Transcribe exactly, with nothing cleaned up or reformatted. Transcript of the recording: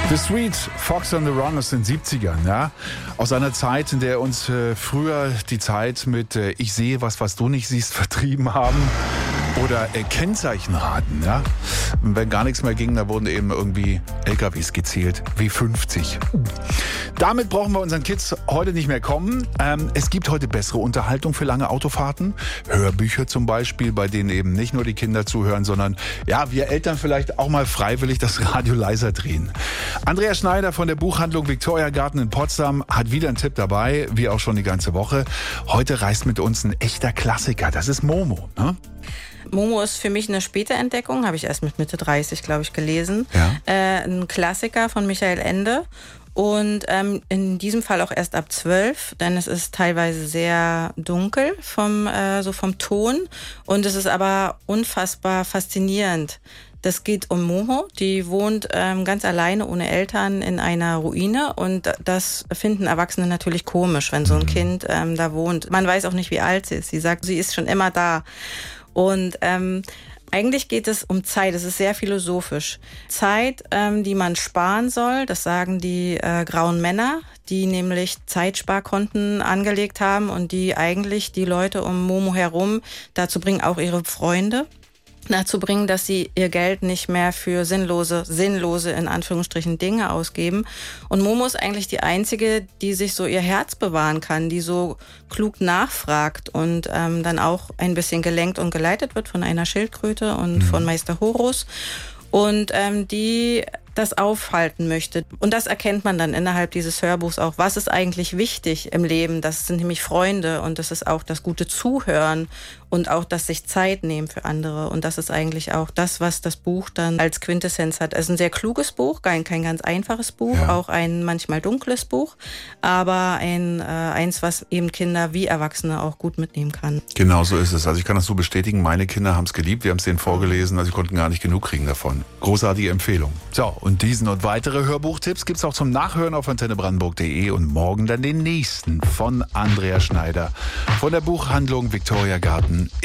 The Sweet Fox on the Run aus den siebzigern, ja. Aus einer Zeit, in der uns äh, früher die Zeit mit äh, Ich sehe was, was du nicht siehst, vertrieben haben. Oder äh, Kennzeichenraten, ja. Und wenn gar nichts mehr ging, da wurden eben irgendwie L K Ws gezählt, wie fünfzig. Damit brauchen wir unseren Kids heute nicht mehr kommen. Ähm, es gibt heute bessere Unterhaltung für lange Autofahrten. Hörbücher zum Beispiel, bei denen eben nicht nur die Kinder zuhören, sondern ja, wir Eltern vielleicht auch mal freiwillig das Radio leiser drehen. Andrea Schneider von der Buchhandlung Victoria Garten in Potsdam hat wieder einen Tipp dabei, wie auch schon die ganze Woche. Heute reist mit uns ein echter Klassiker, das ist Momo, ne? Momo ist für mich eine späte Entdeckung, habe ich erst mit Mitte dreißig, glaube ich, gelesen. Ja. Äh, ein Klassiker von Michael Ende und ähm, in diesem Fall auch erst ab zwölf, denn es ist teilweise sehr dunkel vom, äh, so vom Ton und es ist aber unfassbar faszinierend. Das geht um Momo, die wohnt ähm, ganz alleine ohne Eltern in einer Ruine und das finden Erwachsene natürlich komisch, wenn so ein Kind ähm, da wohnt. Man weiß auch nicht, wie alt sie ist. Sie sagt, sie ist schon immer da. Und ähm, eigentlich geht es um Zeit, es ist sehr philosophisch. Zeit, ähm, die man sparen soll, das sagen die äh, grauen Männer, die nämlich Zeitsparkonten angelegt haben und die eigentlich die Leute um Momo herum dazu bringen, auch ihre Freunde, dazu bringen, dass sie ihr Geld nicht mehr für sinnlose, sinnlose in Anführungsstrichen Dinge ausgeben. Und Momo ist eigentlich die einzige, die sich so ihr Herz bewahren kann, die so klug nachfragt und ähm, dann auch ein bisschen gelenkt und geleitet wird von einer Schildkröte und mhm. von Meister Horus und ähm, die das aufhalten möchte. Und das erkennt man dann innerhalb dieses Hörbuchs auch. Was ist eigentlich wichtig im Leben? Das sind nämlich Freunde und das ist auch das gute Zuhören und auch das sich Zeit nehmen für andere. Und das ist eigentlich auch das, was das Buch dann als Quintessenz hat. Es ist ein sehr kluges Buch, kein, kein ganz einfaches Buch, ja. Auch ein manchmal dunkles Buch, aber ein äh, eins, was eben Kinder wie Erwachsene auch gut mitnehmen kann. Genau so ist es. Also ich kann das so bestätigen, meine Kinder haben es geliebt, wir haben es denen vorgelesen, also sie konnten gar nicht genug kriegen davon. Großartige Empfehlung. So, und diesen und weitere Hörbuchtipps gibt's auch zum Nachhören auf antenne brandenburg punkt de und morgen dann den nächsten von Andrea Schneider von der Buchhandlung Victoria Garten